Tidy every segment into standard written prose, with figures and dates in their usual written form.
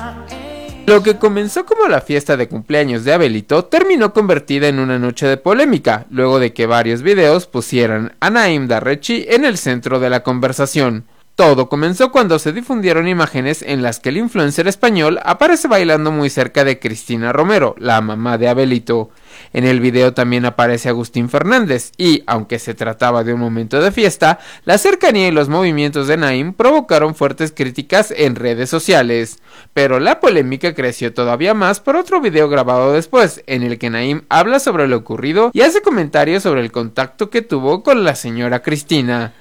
Lo que comenzó como la fiesta de cumpleaños de Abelito terminó convertida en una noche de polémica, luego de que varios videos pusieran a Naim Darrechi en el centro de la conversación. Todo comenzó cuando se difundieron imágenes en las que el influencer español aparece bailando muy cerca de Cristina Romero, la mamá de Abelito. En el video también aparece Agustín Fernández y, aunque se trataba de un momento de fiesta, la cercanía y los movimientos de Naim provocaron fuertes críticas en redes sociales. Pero la polémica creció todavía más por otro video grabado después, en el que Naim habla sobre lo ocurrido y hace comentarios sobre el contacto que tuvo con la señora Cristina.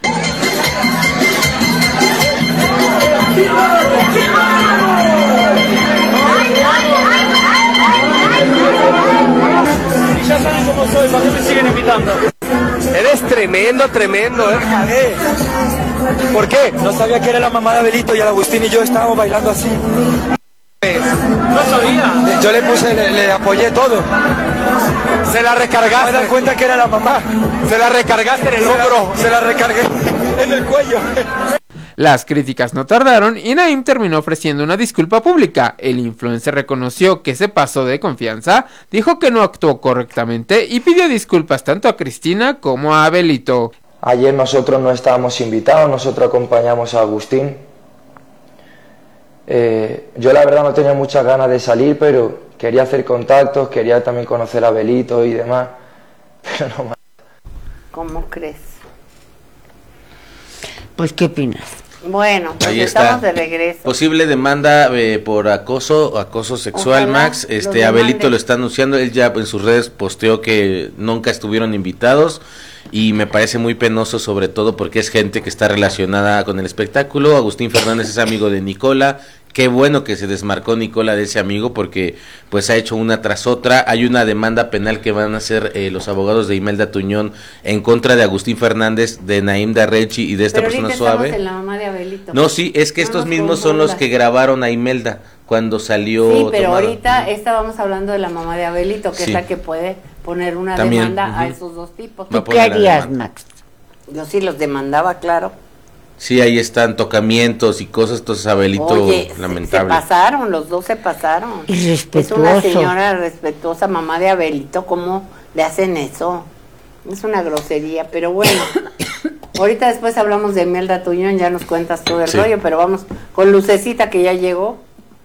Ya saben cómo soy, ¿para qué me siguen invitando? Eres tremendo, ¿Por qué? No sabía que era la mamá de Abelito y el Agustín y yo estábamos bailando así. No sabía. Yo le puse, le apoyé todo. Se la recargaste. Me das cuenta que era la mamá. Se la recargaste en el hombro. Se la recargué en el cuello. Las críticas no tardaron y Naim terminó ofreciendo una disculpa pública. El influencer reconoció que se pasó de confianza, dijo que no actuó correctamente y pidió disculpas tanto a Cristina como a Abelito. Ayer nosotros no estábamos invitados, nosotros acompañamos a Agustín. Yo la verdad no tenía muchas ganas de salir, pero quería hacer contactos, quería también conocer a Abelito y demás, pero no más. ¿Cómo crees? Pues, ¿qué opinas? Bueno, pues ahí estamos está. de regreso. Posible demanda por acoso sexual. Ojalá, Max. Abelito lo está anunciando, él ya en sus redes posteó que nunca estuvieron invitados y me parece muy penoso, sobre todo porque es gente que está relacionada con el espectáculo. Agustín Fernández es amigo de Nicola. Qué bueno que se desmarcó Nicola de ese amigo porque pues ha hecho una tras otra. Hay una demanda penal que van a hacer los abogados de Imelda Tuñón en contra de Agustín Fernández, de Naim Darrechi y de esta persona suave. En la mamá de Abelito. No, sí, es que estos mismos son los que grabaron a Imelda cuando salió. Sí, pero tomada. Ahorita estábamos hablando de la mamá de Abelito, que sí. es la que puede poner una también demanda a esos dos tipos. ¿Tú qué harías, Max? Yo sí los demandaba, claro. Sí, ahí están tocamientos y cosas, entonces Abelito, oye, lamentable. Se pasaron, los dos se pasaron. Irrespetuoso. Es una señora respetuosa, mamá de Abelito, ¿cómo le hacen eso? Es una grosería, pero bueno. Ahorita después hablamos de Imelda Tuñón, ya nos cuentas todo el rollo, pero vamos con Lucecita que ya llegó.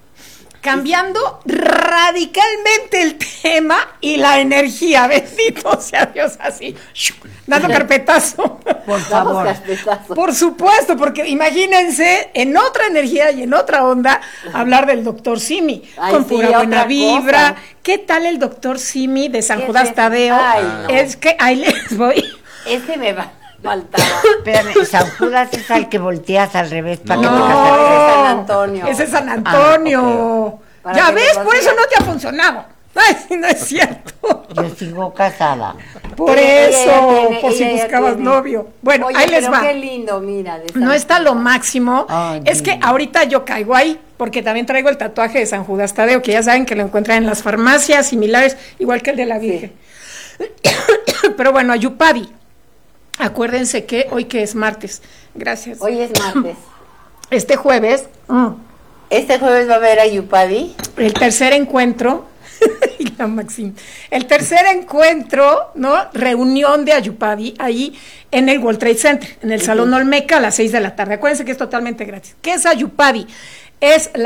Cambiando radicalmente el tema y la energía, bendito sea Dios, así, dando carpetazo. Por favor. Por supuesto, porque imagínense en otra energía y en otra onda hablar del doctor Simi, con pura buena vibra. Cosa. ¿Qué tal el doctor Simi de San Judas Tadeo? Es que ahí les voy. Ese me va. Faltaba. Espérame, San Judas es al que volteas al revés para que te cases. Ese es San Antonio. Ese es San Antonio. Okay. Ya ves, por eso no te ha funcionado. Ay, no es cierto. Yo sigo casada. Por eso, por si buscabas novio. Bueno, oye, ahí les va. Qué lindo, mira. No está lo máximo. Ay, es que ahorita yo caigo ahí, porque también traigo el tatuaje de San Judas Tadeo, que ya saben que lo encuentran en las farmacias similares, igual que el de la Virgen. Sí. Pero bueno, Ayupadi. Acuérdense que hoy que es martes. Gracias. Hoy es martes. Este jueves. Este jueves va a haber a Ayupadi. El tercer encuentro. El tercer encuentro, ¿no? Reunión de Ayupadi ahí en el World Trade Center, en el Salón Olmeca a las 6 de la tarde. Acuérdense que es totalmente gratis. ¿Qué es Ayupadi? Es